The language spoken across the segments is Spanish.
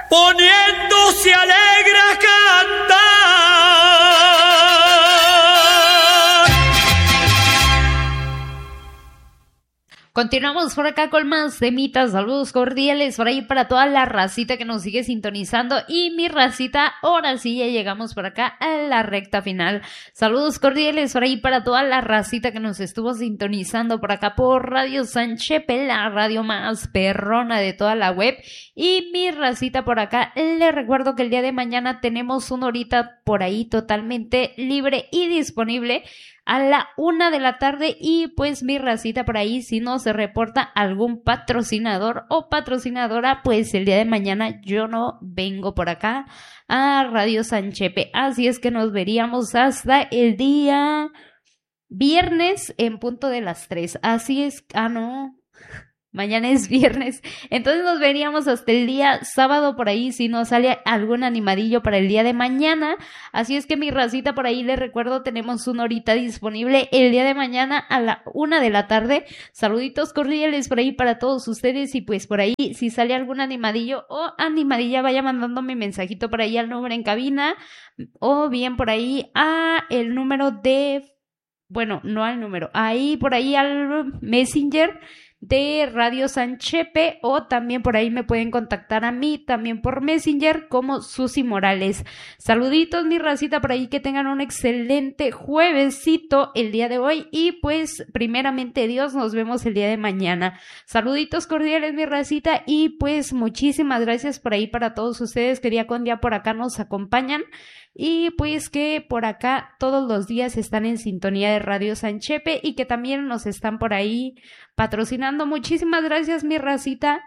poniéndose alegre a cantar. Continuamos por acá con más temitas, saludos cordiales por ahí para toda la racita que nos sigue sintonizando y mi racita, ahora sí ya llegamos por acá a la recta final. Saludos cordiales por ahí para toda la racita que nos estuvo sintonizando por acá por Radio Sanchepe, la radio más perrona de toda la web. Y mi racita por acá, les recuerdo que el día de mañana tenemos una horita por ahí totalmente libre y disponible a la 1 de la tarde y pues mi racita por ahí, si no se reporta algún patrocinador o patrocinadora, pues el día de mañana yo no vengo por acá a Radio Sanchepe, así es que nos veríamos hasta el día viernes en punto de las 3, así es, no... Mañana es viernes, entonces nos veríamos hasta el día sábado por ahí si no sale algún animadillo para el día de mañana. Así es que mi racita por ahí les recuerdo, tenemos una horita disponible el día de mañana a la 1 de la tarde. Saluditos cordiales por ahí para todos ustedes y pues por ahí si sale algún animadillo o animadilla vaya mandándome mensajito por ahí al número en cabina o bien por ahí a el número de... Bueno, no al número, ahí por ahí al Messenger de Radio Sanchepe o también por ahí me pueden contactar a mí también por Messenger como Susi Morales. Saluditos mi racita por ahí, que tengan un excelente juevesito el día de hoy y pues primeramente Dios nos vemos el día de mañana. Saluditos cordiales mi racita y pues muchísimas gracias por ahí para todos ustedes que día con día por acá nos acompañan y pues que por acá todos los días están en sintonía de Radio Sanchepe y que también nos están por ahí patrocinando. Muchísimas gracias mi racita.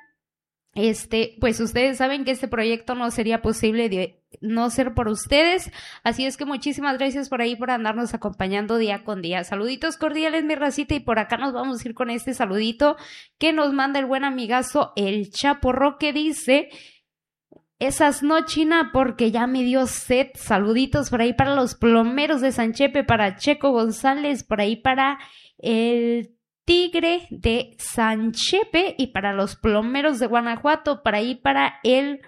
Pues ustedes saben que este proyecto no sería posible de no ser por ustedes, así es que muchísimas gracias por ahí por andarnos acompañando día con día. Saluditos cordiales mi racita y por acá nos vamos a ir con este saludito que nos manda el buen amigazo el Chaporro, que dice: esas no, China, porque ya me dio sed. Saluditos por ahí para los plomeros de Sanchepe, para Checo González, por ahí para el Tigre de Sanchepe y para los plomeros de Guanajuato, por ahí para el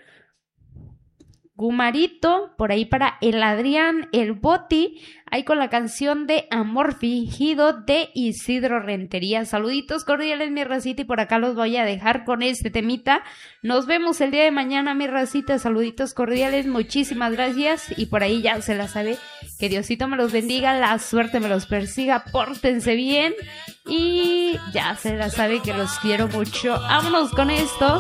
Gumarito, por ahí para el Adrián, el Boti, ahí con la canción de Amor Fingido de Isidro Rentería. Saluditos cordiales mi racita y por acá los voy a dejar con este temita. Nos vemos el día de mañana mi racita, saluditos cordiales, muchísimas gracias y por ahí ya se la sabe, que Diosito me los bendiga, la suerte me los persiga, pórtense bien y ya se la sabe que los quiero mucho. Vámonos con esto.